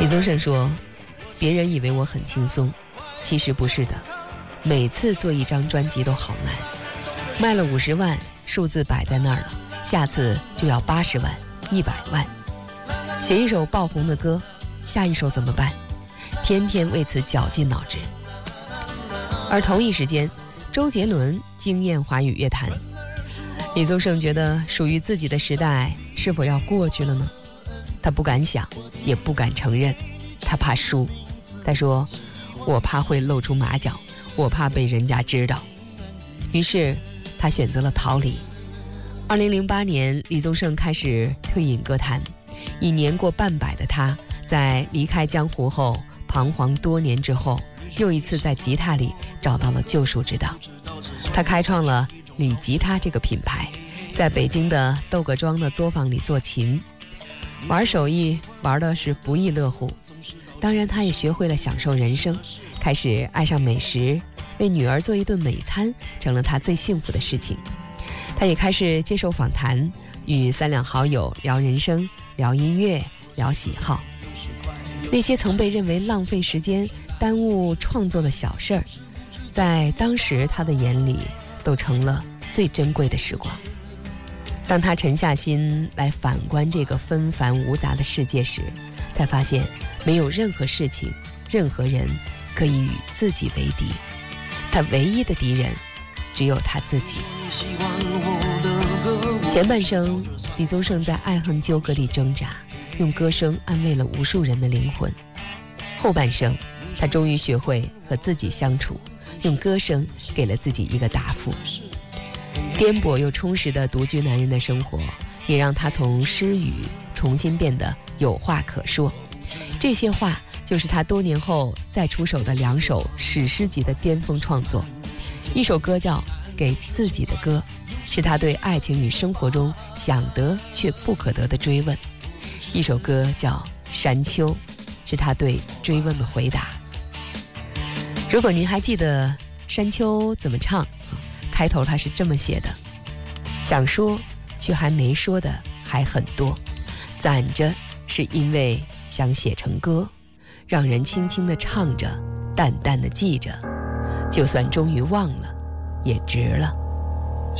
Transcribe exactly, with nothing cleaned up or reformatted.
李宗盛说，别人以为我很轻松，其实不是的，每次做一张专辑都好难，卖了五十万，数字摆在那儿了，下次就要八十万、一百万。写一首爆红的歌，下一首怎么办？天天为此绞尽脑汁。而同一时间，周杰伦惊艳华语乐坛。李宗盛觉得属于自己的时代是否要过去了呢？他不敢想，也不敢承认，他怕输。他说，我怕会露出马脚，我怕被人家知道。于是他选择了逃离。二零零八年，李宗盛开始退隐歌坛。已年过半百的他，在离开江湖后，彷徨多年之后，又一次在吉他里找到了救赎之道。他开创了李吉他这个品牌，在北京的窦各庄的作坊里做琴，玩手艺玩的是不亦乐乎。当然他也学会了享受人生，开始爱上美食，为女儿做一顿美餐成了他最幸福的事情。他也开始接受访谈，与三两好友聊人生，聊音乐，聊喜好。那些曾被认为浪费时间、耽误创作的小事儿，在当时他的眼里都成了最珍贵的时光。当他沉下心来反观这个纷繁无杂的世界时，才发现没有任何事情、任何人可以与自己为敌，他唯一的敌人只有他自己。前半生，李宗盛在爱恨纠葛里挣扎，用歌声安慰了无数人的灵魂。后半生，他终于学会和自己相处，用歌声给了自己一个答复。颠簸又充实的独居男人的生活，也让他从失语重新变得有话可说。这些话就是他多年后再出手的两首史诗级的巅峰创作。一首歌叫《给自己的歌》，是他对爱情与生活中想得却不可得的追问。一首歌叫《山丘》，是他对追问的回答。如果您还记得《山丘》怎么唱，开头他是这么写的：想说却还没说的还很多，攒着是因为想写成歌，让人轻轻地唱着，淡淡地记着，就算终于忘了也值了。